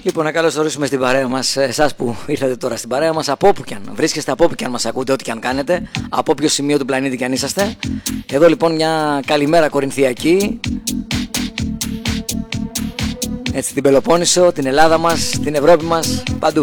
Λοιπόν, να καλωσορίσουμε στην παρέα μας εσάς που ήρθατε τώρα στην παρέα μας, από όπου και αν βρίσκεστε, από όπου και αν μας ακούτε, ό,τι και αν κάνετε, από όποιο σημείο του πλανήτη και αν είσαστε. Εδώ λοιπόν μια καλημέρα κορινθιακή. Έτσι, την Πελοπόννησο, την Ελλάδα μας, την Ευρώπη μας, παντού.